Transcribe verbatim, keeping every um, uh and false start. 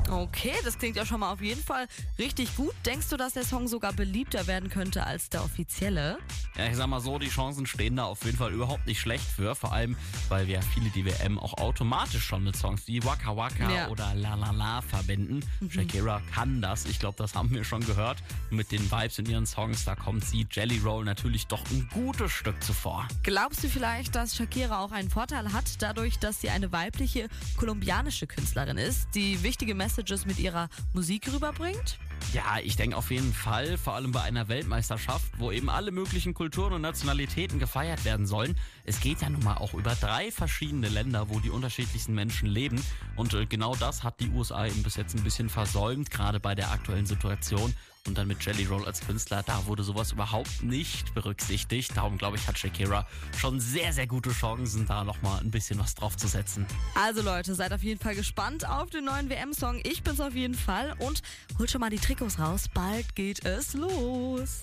Okay, das klingt ja schon mal auf jeden Fall richtig gut. Denkst du, dass der Song sogar beliebter werden könnte als der offizielle? Ja, ich sag mal so, die Chancen stehen da auf jeden Fall überhaupt nicht schlecht für. Vor allem, weil wir viele die W M auch automatisch schon mit Songs wie Waka Waka Ja. oder La La La verbinden. Mhm. Shakira kann das. Ich glaube, das haben wir schon gehört. Und mit den Vibes in ihren Songs, da kommt sie Jelly Roll natürlich doch ein gutes Stück zuvor. Glaubst du vielleicht, dass Shakira auch einen Vorteil hat, dadurch, dass sie eine weibliche kolumbianische Künstlerin ist, die wichtige Messages mit ihrer Musik rüberbringt? Ja, ich denke auf jeden Fall, vor allem bei einer Weltmeisterschaft, wo eben alle möglichen Kulturen und Nationalitäten gefeiert werden sollen. Es geht ja nun mal auch über drei verschiedene Länder, wo die unterschiedlichsten Menschen leben. Und äh, genau das hat die U S A eben bis jetzt ein bisschen versäumt, gerade bei der aktuellen Situation. Und dann mit Jelly Roll als Künstler, da wurde sowas überhaupt nicht berücksichtigt. Darum, glaube ich, hat Shakira schon sehr, sehr gute Chancen, da nochmal ein bisschen was draufzusetzen. Also Leute, seid auf jeden Fall gespannt auf den neuen W M-Song. Ich bin's auf jeden Fall und holt schon mal die Trikots raus. Bald geht es los.